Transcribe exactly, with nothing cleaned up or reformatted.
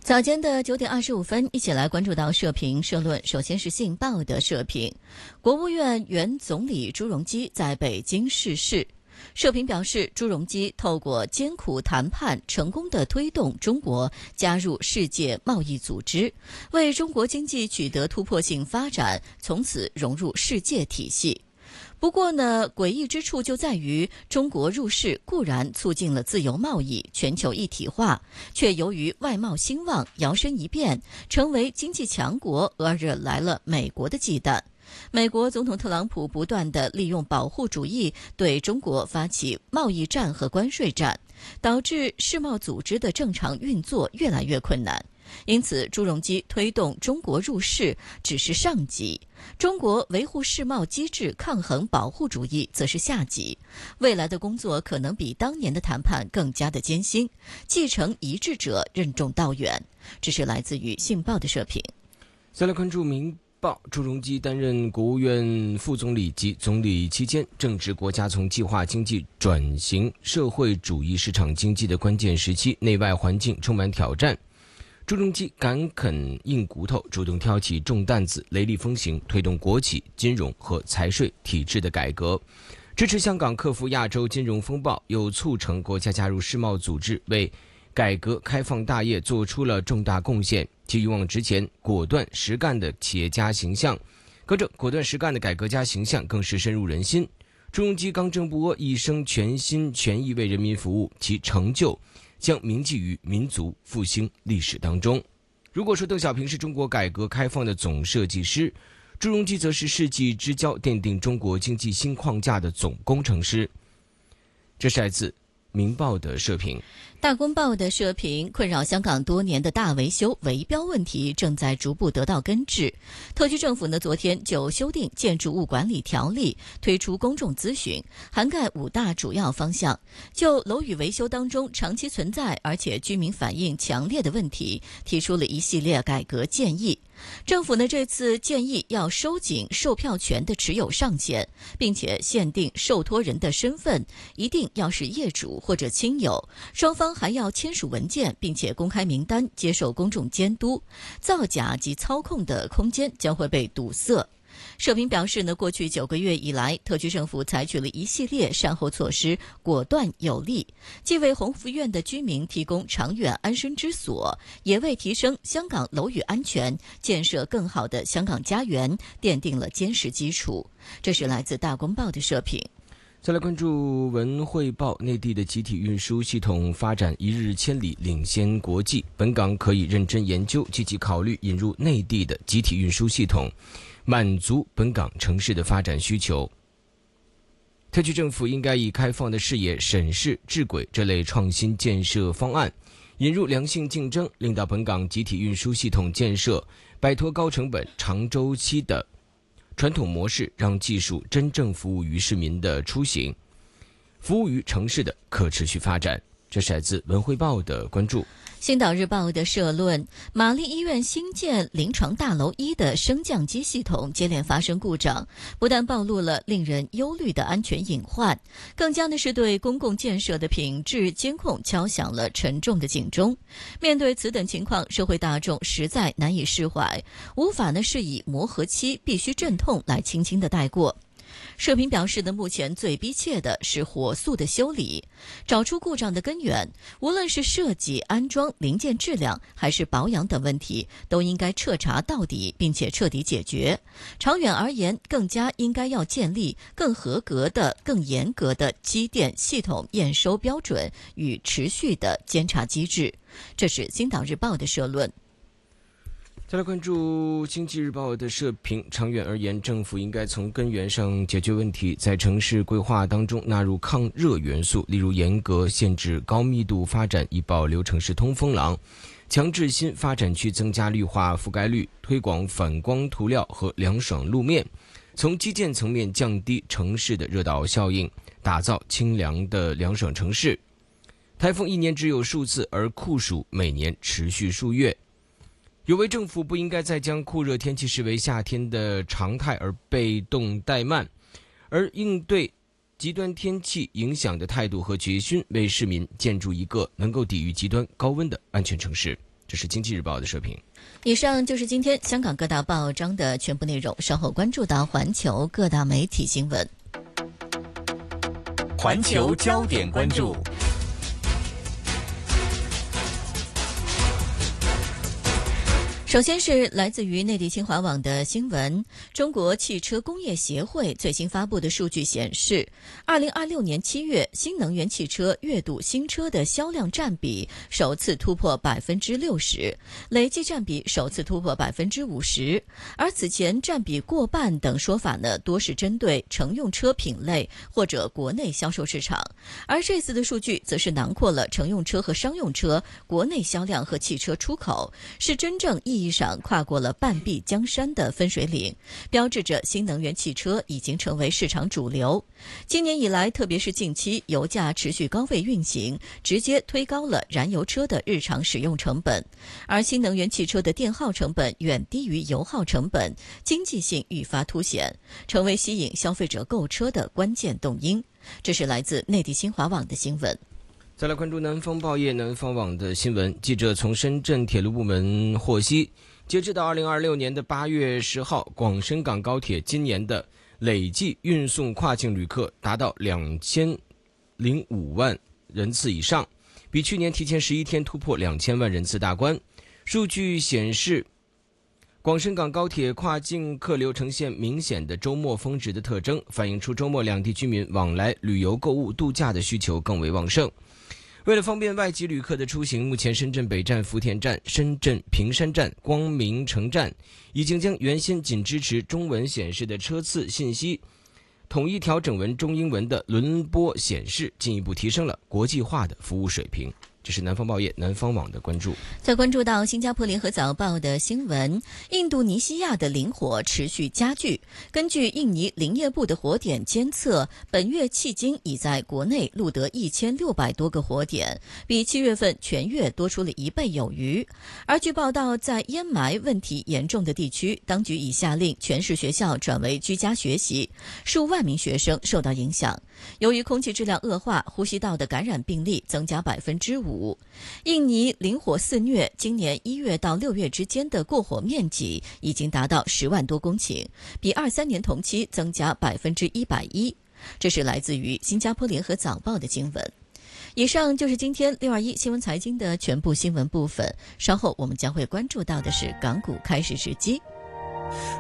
早间的九点二十五分，一起来关注到社评社论。首先是信报的社评，国务院原总理朱镕基在北京逝世。社评表示，朱镕基透过艰苦谈判，成功地推动中国加入世界贸易组织，为中国经济取得突破性发展，从此融入世界体系。不过呢，诡异之处就在于，中国入世固然促进了自由贸易、全球一体化，却由于外贸兴旺，摇身一变成为经济强国，而惹来了美国的忌惮。美国总统特朗普不断地利用保护主义对中国发起贸易战和关税战，导致世贸组织的正常运作越来越困难。因此，朱镕基推动中国入世只是上级，中国维护世贸机制、抗衡保护主义则是下级。未来的工作可能比当年的谈判更加的艰辛，继承一致者任重道远。这是来自于信报的社评。 再来关注明报，朱镕基担任国务院副总理及总理期间，正值国家从计划经济转型社会主义市场经济的关键时期，内外环境充满挑战。朱镕基敢啃硬骨头，主动挑起重担子，雷厉风行，推动国企、金融和财税体制的改革，支持香港克服亚洲金融风暴，又促成国家加入世贸组织，为改革开放大业做出了重大贡献。其勇往直前、果断实干的企业家形象，跟着果断实干的改革家形象更是深入人心。朱镕基刚正不阿，一生全心全意为人民服务，其成就将铭记于民族复兴历史当中。如果说邓小平是中国改革开放的总设计师，朱镕基则是世纪之交奠定中国经济新框架的总工程师。这是来自明报的社评。 大公报的社评，困扰香港多年的大维修围标问题正在逐步得到根治。特区政府呢，昨天就修订建筑物管理条例推出公众咨询，涵盖五大主要方向，就楼宇维修当中长期存在而且居民反映强烈的问题，提出了一系列改革建议。政府呢，这次建议要收紧售票权的持有上限，并且限定受托人的身份一定要是业主或者亲友，双方还要签署文件，并且公开名单，接受公众监督，造假及操控的空间将会被堵塞。社评表示呢，过去九个月以来，特区政府采取了一系列善后措施，果断有力，既为鸿福苑的居民提供长远安身之所，也为提升香港楼宇安全、建设更好的香港家园奠定了坚实基础。这是来自大公报的社评。 再来关注文汇报，内地的集体运输系统发展一日千里，领先国际，本港可以认真研究，积极考虑引入内地的集体运输系统，满足本港城市的发展需求。特区政府应该以开放的视野审视智轨这类创新建设方案，引入良性竞争，令到本港集体运输系统建设摆脱高成本、长周期的传统模式，让技术真正服务于市民的出行，服务于城市的可持续发展。这是来自文汇报的关注。 星岛日报的社论，玛丽医院新建临床大楼一的升降机系统接连发生故障，不但暴露了令人忧虑的安全隐患，更加的是对公共建设的品质监控敲响了沉重的警钟。面对此等情况，社会大众实在难以释怀，无法呢是以磨合期必须阵痛来轻轻的带过。社评表示的，目前最逼切的是火速的修理，找出故障的根源，无论是设计、安装、零件质量还是保养等问题，都应该彻查到底，并且彻底解决。长远而言，更加应该要建立更合格的、更严格的机电系统验收标准与持续的监察机制。这是星岛日报的社论。 再来关注经济日报的社评，长远而言，政府应该从根源上解决问题，在城市规划当中纳入抗热元素，例如严格限制高密度发展，以保留城市通风廊，强制新发展区增加绿化覆盖率，推广反光涂料和凉爽路面，从基建层面降低城市的热岛效应，打造清凉的凉爽城市。台风一年只有数次，而酷暑每年持续数月。有为政府不应该再将酷热天气视为夏天的常态而被动怠慢，而应对极端天气影响的态度和决心，为市民建筑一个能够抵御极端高温的安全城市。 这是经济日报的社评。 以上就是今天香港各大报章的全部内容，稍后关注到环球各大媒体新闻。 环球焦点关注。 首先是来自于内地新华网的新闻，中国汽车工业协会最新发布的数据显示，二零二六年七月，新能源汽车月度新车的销量占比首次突破百分之六十，累计占比首次突破百分之五十。而此前占比过半等说法呢，多是针对乘用车品类或者国内销售市场，而这次的数据则是囊括了乘用车和商用车、国内销量和汽车出口，是真正意义上跨过了半壁江山的分水岭，标志着新能源汽车已经成为市场主流。今年以来，特别是近期油价持续高位运行，直接推高了燃油车的日常使用成本，而新能源汽车的电耗成本远低于油耗成本，经济性愈发凸显，成为吸引消费者购车的关键动因。这是来自内地新华网的新闻。 再来关注南方报业南方网的新闻，记者从深圳铁路部门获悉，截至到二零二六年的八月十号，广深港高铁今年的累计运送跨境旅客达到两千零五万人次以上，比去年提前十一天突破两千万人次大关。数据显示，广深港高铁跨境客流呈现明显的周末峰值的特征，反映出周末两地居民往来旅游、购物、度假的需求更为旺盛。为了方便外籍旅客的出行，目前深圳北站、福田站、深圳坪山站、光明城站已经将原先仅支持中文显示的车次信息统一调整为中英文的轮播显示，进一步提升了国际化的服务水平。这是南方报业南方网的关注。 再关注到新加坡联合早报的新闻，印度尼西亚的林火持续加剧。根据印尼林业部的火点监测，本月迄今已在国内录得一千六百多个火点，比七月份全月多出了一倍有余。而据报道，在烟霾问题严重的地区，当局已下令全市学校转为居家学习，数万名学生受到影响。由于空气质量恶化，呼吸道的感染病例增加百分之五。印尼林火肆虐，今年一月到六月之间的过火面积已经达到十万多公顷，比二三年同期增加百分之一百一。这是来自于新加坡联合早报的新闻。以上就是今天六二一新闻财经的全部新闻部分，稍后我们将会关注到的是港股开市时机。